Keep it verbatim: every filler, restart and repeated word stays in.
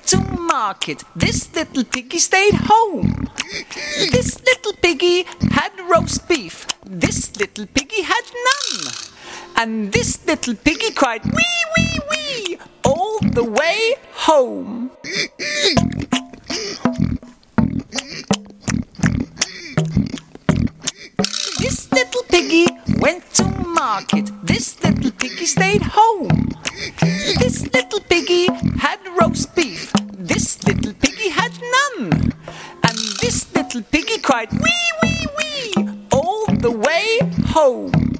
to market. This little piggy stayed home. This little piggy had roast beef. This little piggy had none. And this little piggy cried wee, wee, wee all the way home. This little piggy went to market. This little piggy stayed home. This little piggy had roast beef. This little piggy had none. And this little piggy cried wee, wee, wee all the way home.